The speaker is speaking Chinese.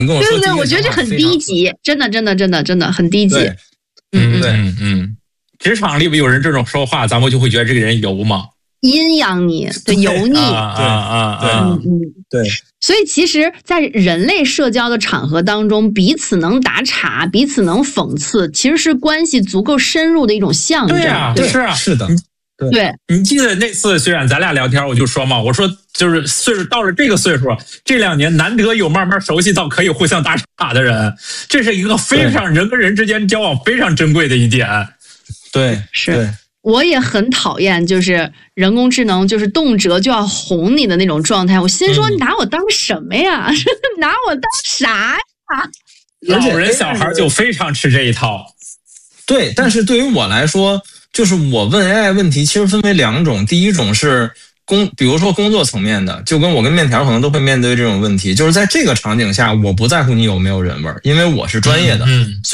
你跟我说， 对，我觉得这很低级，真的很低级。 职场里边有人这种说话，咱们就会觉得这个人油嘛， 阴阳你，对，油腻， 对。 所以其实，在人类社交的场合当中，彼此能打岔，彼此能讽刺，其实是关系足够深入的一种象征。 对啊， 对， 是的。 对， 你记得那次虽然咱俩聊天，我就说嘛，我说就是岁数到了这个岁数，这2年难得有慢慢熟悉到可以互相打岔的人，这是一个非常人跟人之间交往非常珍贵的一点。 对， 是。我也很讨厌，就是人工智能就是动辄就要哄你的那种状态。我心说，你拿我当什么呀？拿我当啥呀？ 老人小孩就非常吃这一套。 对，但是对于我来说，就是我问 AI 问题，其实分为2种。第一种是比如说工作层面的，就跟我跟面条可能都会面对这种问题，就是在这个场景下，我不在乎你有没有人味儿，因为我是专业的。